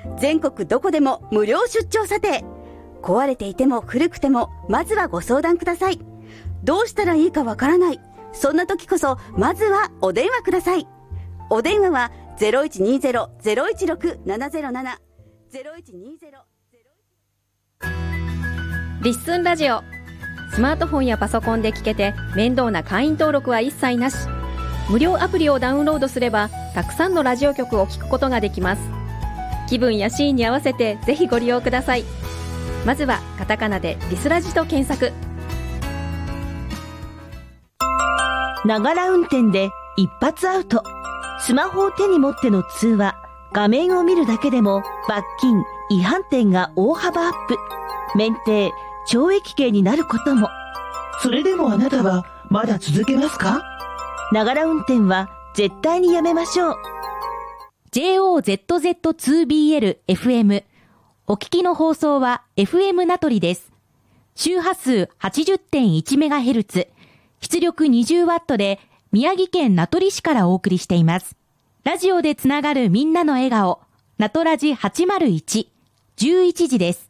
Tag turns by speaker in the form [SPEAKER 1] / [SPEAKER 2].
[SPEAKER 1] 全国どこでも無料出張査定。壊れていても古くても、まずはご相談ください。どうしたらいいかわからない。そんな時こそ、まずはお電話ください。お電話は 0120-016-707 0120。
[SPEAKER 2] リッスンラジオ。スマートフォンやパソコンで聞けて面倒な会員登録は一切なし。無料アプリをダウンロードすればたくさんのラジオ局を聞くことができます。気分やシーンに合わせてぜひご利用ください。まずはカタカナでリスラジと検索。
[SPEAKER 3] ながら運転で一発アウト。スマホを手に持っての通話、画面を見るだけでも罰金、違反点が大幅アップ。免停、懲役刑になることも。
[SPEAKER 4] それでもあなたはまだ続けますか？
[SPEAKER 3] ながら運転は絶対にやめましょう。
[SPEAKER 5] JOZZ2BL FM。お聞きの放送は FM 名取です。周波数 80.1MHz、出力 20W で宮城県名取市からお送りしています。ラジオでつながるみんなの笑顔、名取ラジ801、11時です。